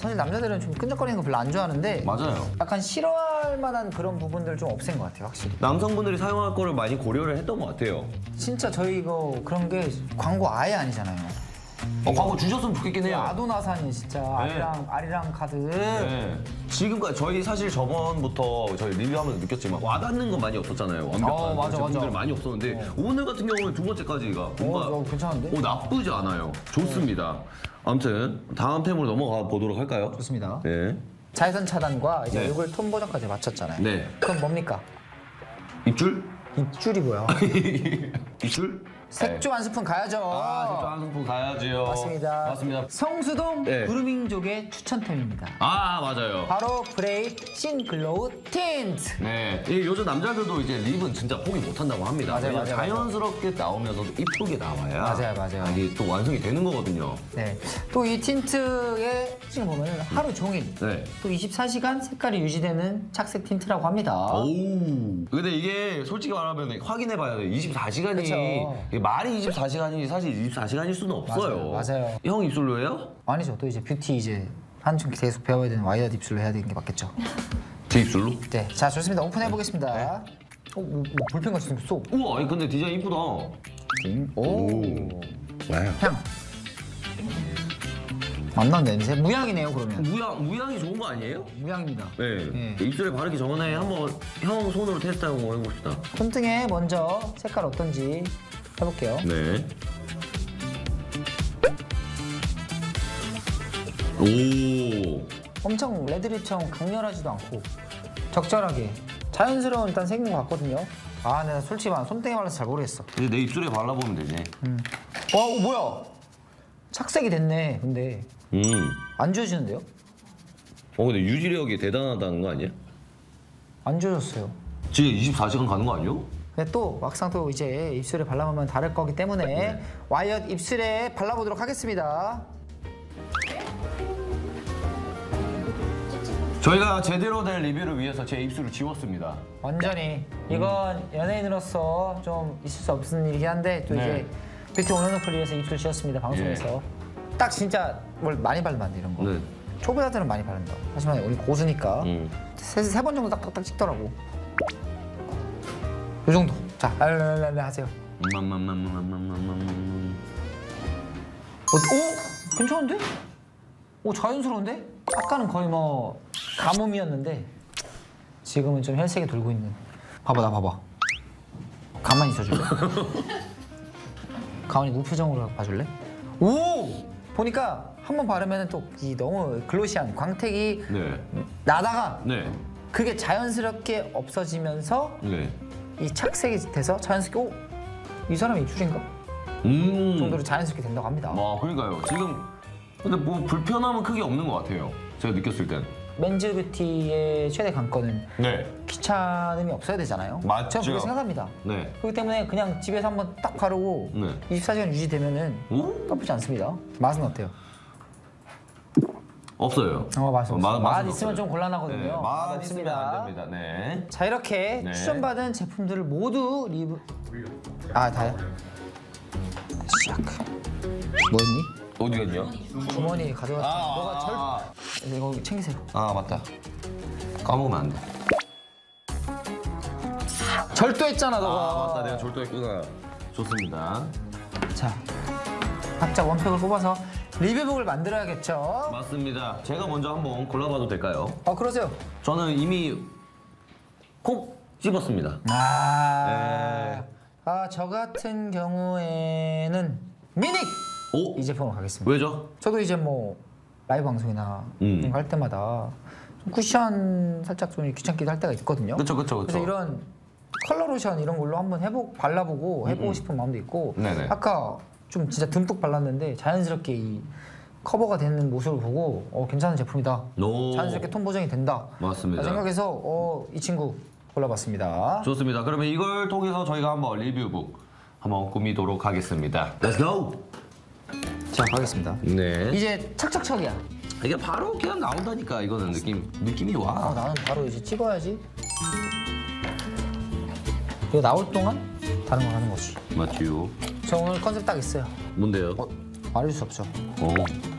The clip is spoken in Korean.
사실 남자들은 좀 끈적거리는 거 별로 안 좋아하는데 맞아요. 약간 싫어할 만한 그런 부분들 좀 없앤 것 같아요, 확실히. 남성분들이 사용할 거를 많이 고려를 했던 것 같아요. 진짜 저희 이거 그런 게 광고 아예 아니잖아요. 광고 주셨으면 좋겠긴 해요. 아도나산이 진짜 아리랑 카드. 네. 지금까지 저희 사실 저번부터 저희 리뷰하면서 느꼈지만 와닿는 건 많이 없었잖아요. 완벽한 맞아, 제품들 맞아. 많이 없었는데 오늘 같은 경우는 두 번째까지가 뭔가 괜찮은데? 나쁘지 않아요. 좋습니다. 아무튼 다음 템으로 넘어가 보도록 할까요? 좋습니다. 네. 자외선 차단과 이제 네. 얼굴 톤 보정까지 맞췄잖아요. 네. 그럼 뭡니까? 입줄? 입줄이 뭐야? 입줄? 색조 한 스푼 가야죠. 색조 한 스푼 가야지요. 맞습니다. 맞습니다. 성수동 네. 그루밍족의 추천템입니다. 맞아요. 바로 브레이 신 글로우 틴트. 네. 요즘 남자들도 이제 립은 진짜 포기 못 한다고 합니다. 맞아요, 왜냐면 맞아요, 자연스럽게 나오면서도 이쁘게 나와야 맞아요. 이게 또 완성이 되는 거거든요. 네. 또 이 틴트에 지금 보면 하루 종일 네. 또 24시간 색깔이 유지되는 착색 틴트라고 합니다. 오. 근데 이게 솔직히 말하면 확인해 봐야 돼요. 24시간이 그쵸. 말이 24시간이 사실 24시간일 수는 없어요. 맞아요. 형 입술로예요? 아니죠. 또 이제 뷰티 이제 한층 계속 배워야 되는 와이어드 입술로 해야 되는 게 맞겠죠. 제 입술로? 네. 자, 좋습니다. 오픈해 보겠습니다. 뭐 볼펜같이 생겼어. 우와, 아니 근데 디자인 이쁘다. 오. 와우. 향. 만난 냄새. 무향이네요, 그러면. 무향이 좋은 거 아니에요? 무향입니다. 네. 입술에 바르기 전에 한번 형 손으로 테스트 한번 해봅시다. 손등에 먼저 색깔 어떤지 해볼게요. 네. 오. 엄청 레드립처럼 강렬하지도 않고 적절하게 자연스러운 일단 색인 것 같거든요. 내가 솔직히 말하면 손등에 발라서 잘 모르겠어. 이제 내 입술에 발라보면 되지. 뭐야? 착색이 됐네. 근데 안 지워지는데요? 근데 유지력이 대단하다는 거 아니에요? 안 지워졌어요. 지금 24시간 가는 거 아니에요? 근데 또 막상 또 이제 입술에 발라보면 다를 거기 때문에 와이어 입술에 발라보도록 하겠습니다. 저희가 제대로 된 리뷰를 위해서 제 입술을 지웠습니다. 완전히 이건 연예인으로서 좀 있을 수 없는 일이긴 한데 또 이제 뷰티 온앤오프를 위해서 입술 지웠습니다, 방송에서. 딱 진짜 뭘 많이 바르면 안 돼, 이런 거. 네. 초보자들은 많이 바른다. 하지만 우리 고수니까 세 번 정도 딱딱딱 찍더라고. 이 정도. 자, 랄랄랄랄 하세요. 괜찮은데? 자연스러운데? 아까는 거의 뭐 가뭄이었는데 지금은 좀 혈색이 돌고 있는. 봐봐, 나 봐봐. 가만히 있어줄래? 가만히 무표정으로 봐줄래? 오! 보니까 한 번 바르면 또 이 너무 글로시한 광택이 나다가 그게 자연스럽게 없어지면서 이 착색이 돼서 자연스럽게 이 사람의 입술인가? 정도로 자연스럽게 된다고 합니다. 그러니까요. 지금 근데 뭐 불편함은 크게 없는 것 같아요. 제가 느꼈을 땐. 맨즈 뷰티의 최대 관건은 귀찮음이 없어야 되잖아요. 맞죠. 제가 그렇게 생각합니다. 그렇기 때문에 그냥 집에서 한번 딱 바르고 24시간 유지되면은 나쁘지 않습니다. 맛은 어때요? 없어요. 맛은 없어요. 맛 있으면 없어요. 좀 곤란하거든요. 맛 있으면 안 됩니다. 네. 자, 이렇게 추천받은 제품들을 모두 리뷰. 다야. 시작. 뭐였니? 어디 갔냐? 주머니 가져갔어. 너가 이거 챙기세요. 맞다. 까먹으면 안 돼. 절도했잖아, 너가. 맞다. 내가 절도했구나. 좋습니다. 자, 각자 원팩을 뽑아서 리뷰북을 만들어야겠죠? 맞습니다. 제가 먼저 한번 골라봐도 될까요? 그러세요. 저는 이미 콕 집었습니다. 저 같은 경우에는 미닉! 이 제품으로 가겠습니다. 왜죠? 저도 이제 뭐 라이브 방송이나 이런 거 할 때마다 좀 쿠션 살짝 좀 귀찮기도 할 때가 있거든요. 그쵸. 그래서 이런 컬러 로션 이런 걸로 한번 발라보고 해보고 싶은 마음도 있고 아까 좀 진짜 듬뿍 발랐는데 자연스럽게 이 커버가 되는 모습을 보고 괜찮은 제품이다. 자연스럽게 톤 보정이 된다. 맞습니다. 생각해서 이 친구 골라봤습니다. 좋습니다. 그러면 이걸 통해서 저희가 한번 리뷰북 한번 꾸미도록 하겠습니다. Let's go! 자, 가겠습니다. 네. 이제 착착착이야. 이게 바로 그냥 나온다니까. 이거는 느낌이 와. 나는 바로 이제 찍어야지. 이거 나올 동안 다른 걸 하는 거지. 맞지요. 저 오늘 컨셉 딱 있어요. 뭔데요? 말해줄 수 없죠.